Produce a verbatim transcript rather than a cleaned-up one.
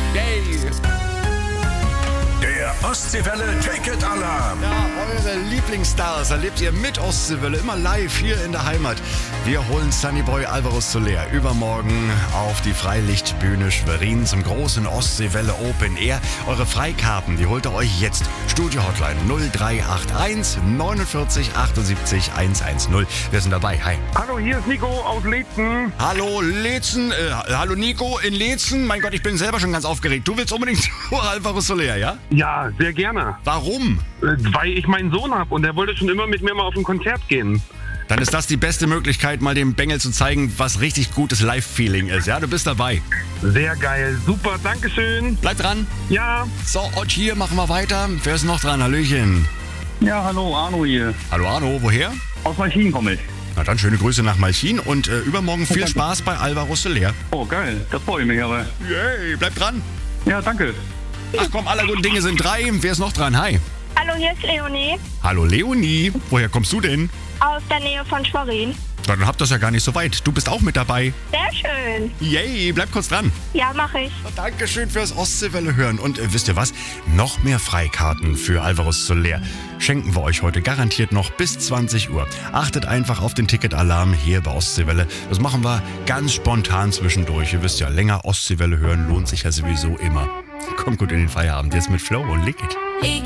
Yay! Der Ostseewelle Ticket-Alarm. Ja, eure Lieblingsstars erlebt ihr mit Ostseewelle immer live hier in der Heimat. Wir holen Sunnyboy Alvaro Soler übermorgen auf die Freilichtbühne Schwerin zum großen Ostseewelle Open Air. Eure Freikarten, die holt ihr euch jetzt. Studio Hotline null drei acht eins neunundvierzig achtundsiebzig hundertzehn. Wir sind dabei. Hi. Hallo, hier ist Nico aus Leetzen. Hallo Leetzen, äh, hallo Nico in Leetzen. Mein Gott, ich bin selber schon ganz aufgeregt. Du willst unbedingt zu Alvaro Soler, ja? Ja, sehr gerne. Warum? Äh, Weil ich meinen Sohn habe und der wollte schon immer mit mir mal auf ein Konzert gehen. Dann ist das die beste Möglichkeit, mal dem Bengel zu zeigen, was richtig gutes Live-Feeling ist. Ja, du bist dabei. Sehr geil, super, dankeschön. Bleib dran. Ja. So, und hier machen wir weiter. Wer ist noch dran? Hallöchen. Ja, hallo, Arno hier. Hallo Arno, woher? Aus Malchin komme ich. Na dann schöne Grüße nach Malchin und äh, übermorgen viel Spaß bei Alvaro Soler. Oh, geil, das freue ich mich aber. Yay, bleib dran. Ja, danke. Ach komm, aller guten Dinge sind drei. Wer ist noch dran? Hi. Hallo, hier ist Leonie Hallo Leonie. Woher kommst du denn? aus der Nähe von Schwerin. Na, dann habt ihr das ja gar nicht so weit. Du bist auch mit dabei. Sehr schön. Yay, bleib kurz dran. Ja, mache ich. Dankeschön fürs Ostseewelle hören. Und äh, wisst ihr was? Noch mehr Freikarten für Alvaro Soler schenken wir euch heute garantiert noch bis zwanzig Uhr. Achtet einfach auf den Ticketalarm hier bei Ostseewelle. Das machen wir ganz spontan zwischendurch. Ihr wisst ja, länger Ostseewelle hören lohnt sich ja sowieso immer. Kommt gut in den Feierabend. Jetzt mit Flo und Lick It. Ich